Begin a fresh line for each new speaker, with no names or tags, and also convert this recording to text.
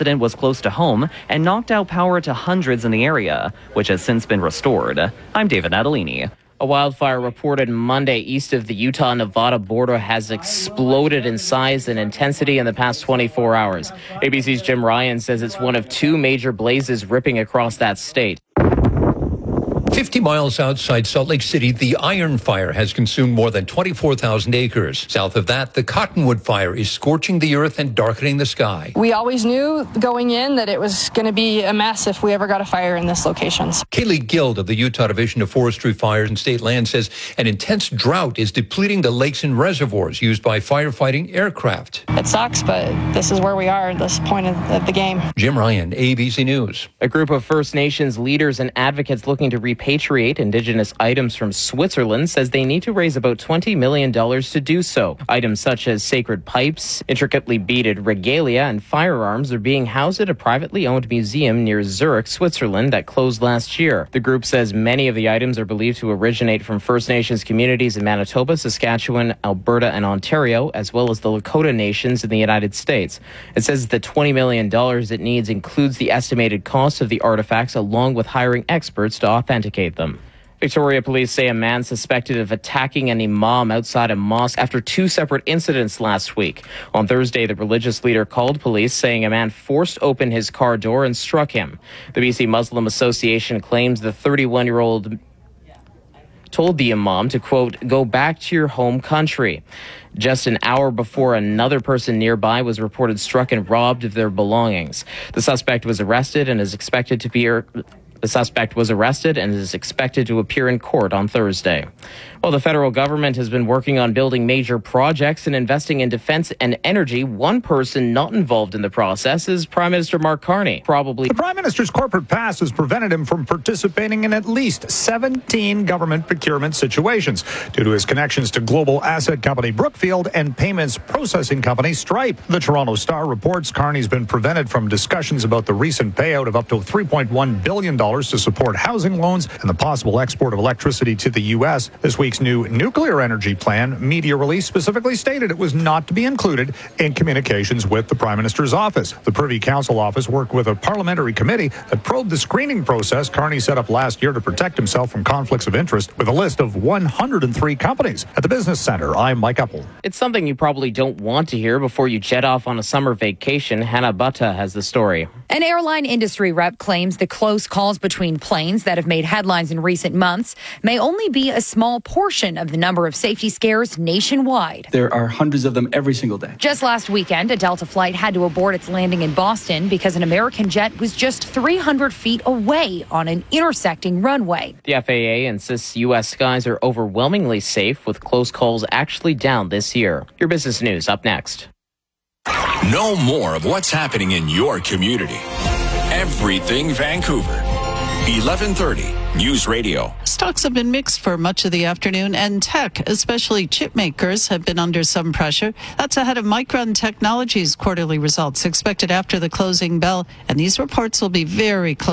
incident was close to home and knocked out power to hundreds in the area, which has since been restored. I'm David Natalini.
A wildfire reported Monday east of the Utah-Nevada border has exploded in size and intensity in the past 24 hours. ABC's Jim Ryan says it's one of two major blazes ripping across that state.
50 miles outside Salt Lake City, the Iron Fire has consumed more than 24,000 acres. South of that, the Cottonwood Fire is scorching the earth and darkening the sky.
We always knew going in that it was going to be a mess if we ever got a fire in this location.
Kaylee Guild of the Utah Division of Forestry, Fires and State Land says an intense drought is depleting the lakes and reservoirs used by firefighting aircraft.
It sucks, but this is where we are at this point of the game.
Jim Ryan, ABC News.
A group of First Nations leaders and advocates looking to repatriate Indigenous items from Switzerland says they need to raise about $20 million to do so. Items such as sacred pipes, intricately beaded regalia, and firearms are being housed at a privately owned museum near Zurich, Switzerland that closed last year. The group says many of the items are believed to originate from First Nations communities in Manitoba, Saskatchewan, Alberta, and Ontario, as well as the Lakota Nations in the United States. It says the $20 million it needs includes the estimated cost of the artifacts along with hiring experts to authenticate them. Victoria police say a man suspected of attacking an imam outside a mosque after two separate incidents last week. On Thursday, the religious leader called police saying a man forced open his car door and struck him. The BC Muslim Association claims the 31-year-old told the imam to, quote, go back to your home country. Just an hour before, another person nearby was reported struck and robbed of their belongings. The suspect was arrested and is expected to appear in court on Thursday. While the federal government has been working on building major projects and investing in defense and energy, one person not involved in the process is Prime Minister Mark Carney.
The Prime Minister's corporate past has prevented him from participating in at least 17 government procurement situations due to his connections to global asset company Brookfield and payments processing company Stripe. The Toronto Star reports Carney's been prevented from discussions about the recent payout of up to $3.1 billion to support housing loans and the possible export of electricity to the U.S. This week's new nuclear energy plan media release specifically stated it was not to be included in communications with the Prime Minister's office. The Privy Council office worked with a parliamentary committee that probed the screening process Carney set up last year to protect himself from conflicts of interest with a list of 103 companies. At the Business Center, I'm Mike Uppel.
It's something you probably don't want to hear before you jet off on a summer vacation. Hannah Butta has the story.
An airline industry rep claims the close calls between planes that have made headlines in recent months may only be a small portion of the number of safety scares nationwide.
There are hundreds of them every single day.
Just last weekend, a Delta flight had to abort its landing in Boston because an American jet was just 300 feet away on an intersecting runway.
The FAA insists U.S. skies are overwhelmingly safe, with close calls actually down this year. Your business news up next.
Know more of what's happening in your community. Everything Vancouver. 1130 News Radio.
Stocks have been mixed for much of the afternoon, and tech, especially chip makers, have been under some pressure. That's ahead of Micron Technology's quarterly results expected after the closing bell, and these reports will be very close